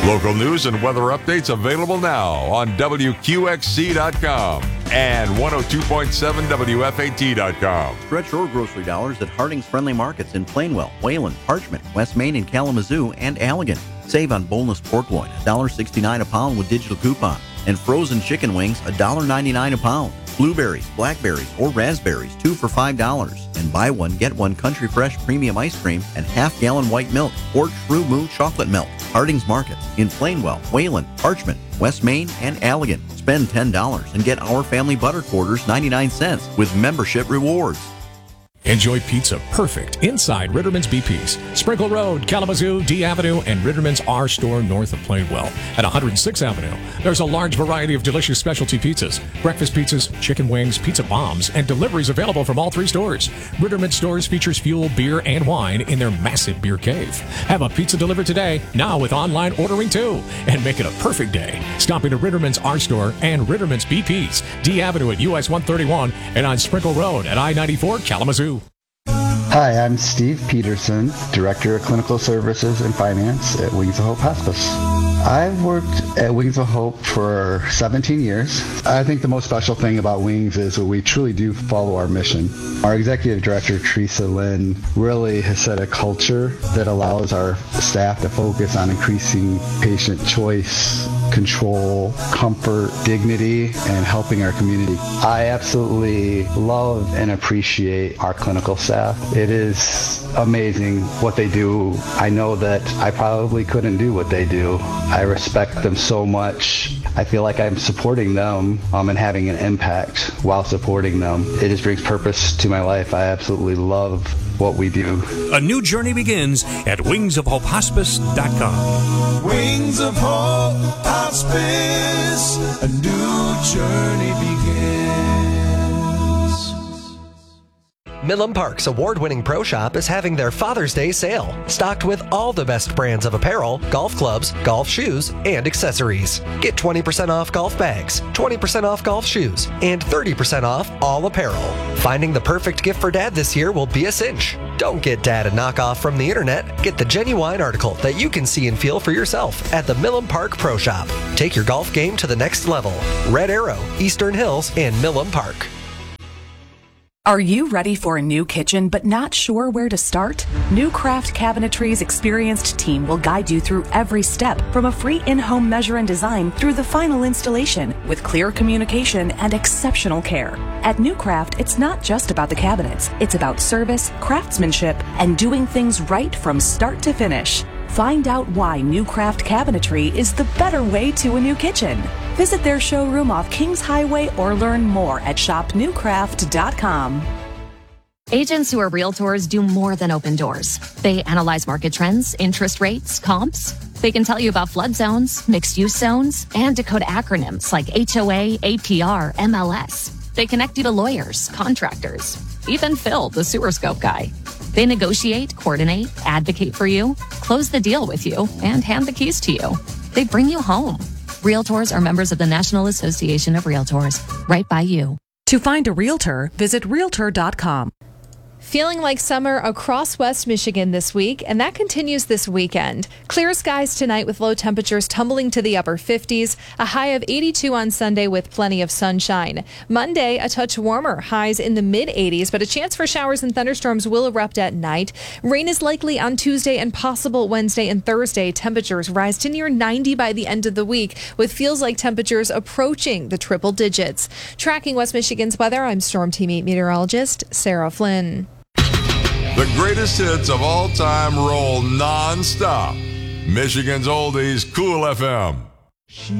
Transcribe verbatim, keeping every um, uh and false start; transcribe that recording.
Local news and weather updates available now on W Q X C dot com and one oh two point seven W F A T dot com. Stretch your grocery dollars at Harding's Friendly Markets in Plainwell, Wayland, Parchment, West Main, and Kalamazoo, and Allegan. Save on boneless pork loin, one dollar sixty-nine a pound with digital coupon. And frozen chicken wings, one dollar ninety-nine a pound. Blueberries, blackberries, or raspberries, two for five dollars. And buy one, get one Country Fresh Premium Ice Cream and half-gallon white milk or True Moo Chocolate Milk. Harding's Markets in Plainwell, Wayland, Parchment, West Main, and Allegan. Spend ten dollars and get Our Family Butter Quarters ninety-nine cents with membership rewards. Enjoy pizza perfect inside Ritterman's B P's. Sprinkle Road, Kalamazoo, D Avenue, and Ritterman's R Store north of Plainwell. At one hundred sixth Avenue, there's a large variety of delicious specialty pizzas, breakfast pizzas, chicken wings, pizza bombs, and deliveries available from all three stores. Ritterman's stores features fuel, beer, and wine in their massive beer cave. Have a pizza delivered today, now with online ordering too, and make it a perfect day. Stop into Ritterman's R Store and Ritterman's B P's, D Avenue at U S one thirty-one, and on Sprinkle Road at I ninety-four, Kalamazoo. Hi, I'm Steve Peterson, Director of Clinical Services and Finance at Wings of Hope Hospice. I've worked at Wings of Hope for seventeen years. I think the most special thing about Wings is that we truly do follow our mission. Our Executive Director, Teresa Lynn, really has set a culture that allows our staff to focus on increasing patient choice, control, comfort, dignity, and helping our community. I absolutely love and appreciate our clinical staff. It is amazing what they do. I know that I probably couldn't do what they do. I respect them so much. I feel like I'm supporting them um, and having an impact while supporting them. It just brings purpose to my life. I absolutely love what we do. A new journey begins at wings of hope hospice dot com. Wings of Hope Hospice, a new journey begins. Milam Park's award-winning pro shop is having their Father's Day sale, stocked with all the best brands of apparel, golf clubs, golf shoes, and accessories. Get twenty percent off golf bags, twenty percent off golf shoes, and thirty percent off all apparel. Finding the perfect gift for Dad this year will be a cinch. Don't get Dad a knockoff from the internet. Get the genuine article that you can see and feel for yourself at the Milam Park Pro Shop. Take your golf game to the next level. Red Arrow, Eastern Hills, and Milam Park. Are you ready for a new kitchen but not sure where to start? New Craft Cabinetry's experienced team will guide you through every step, from a free in-home measure and design through the final installation, with clear communication and exceptional care. At New Craft, it's not just about the cabinets. It's about service, craftsmanship, and doing things right from start to finish. Find out why New Craft Cabinetry is the better way to a new kitchen. Visit their showroom off Kings Highway or learn more at shop new craft dot com. Agents who are realtors do more than open doors. They analyze market trends, interest rates, comps. They can tell you about flood zones, mixed-use zones, and decode acronyms like H O A, A P R, M L S. They connect you to lawyers, contractors, even Phil, the sewer scope guy. They negotiate, coordinate, advocate for you, close the deal with you, and hand the keys to you. They bring you home. Realtors are members of the National Association of Realtors, right by you. To find a realtor, visit realtor dot com. Feeling like summer across West Michigan this week, and that continues this weekend. Clear skies tonight with low temperatures tumbling to the upper fifties, a high of eighty-two on Sunday with plenty of sunshine. Monday, a touch warmer, highs in the mid eighties, but a chance for showers and thunderstorms will erupt at night. Rain is likely on Tuesday and possible Wednesday and Thursday. Temperatures rise to near ninety by the end of the week, with feels like temperatures approaching the triple digits. Tracking West Michigan's weather, I'm Storm Team eight meteorologist Sarah Flynn. The greatest hits of all time roll non-stop. Michigan's Oldies, Cool F M.